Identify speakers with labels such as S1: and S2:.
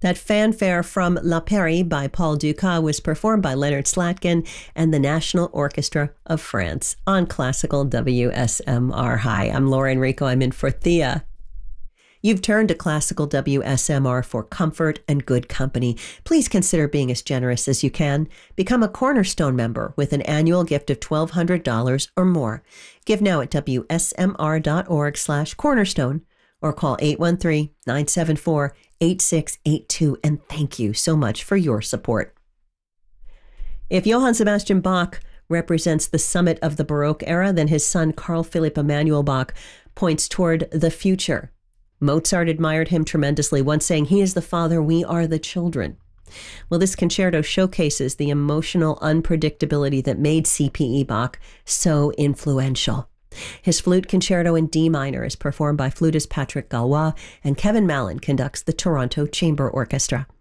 S1: That fanfare from La Péri by Paul Dukas was performed by Leonard Slatkin and the National Orchestra of France on Classical WSMR. Hi, I'm Laura Enrico. I'm in for Thea. You've turned to Classical WSMR for comfort and good company. Please consider being as generous as you can. Become a Cornerstone member with an annual gift of $1,200 or more. Give now at wsmr.org/cornerstone or call 813-974-8682. And thank you so much for your support. If Johann Sebastian Bach represents the summit of the Baroque era, then his son Carl Philipp Emanuel Bach points toward the future. Mozart admired him tremendously, once saying, "He is the father, we are the children." Well, this concerto showcases the emotional unpredictability that made C.P.E. Bach so influential. His flute concerto in D minor is performed by flutist Patrick Galois, and Kevin Mallon conducts the Toronto Chamber Orchestra.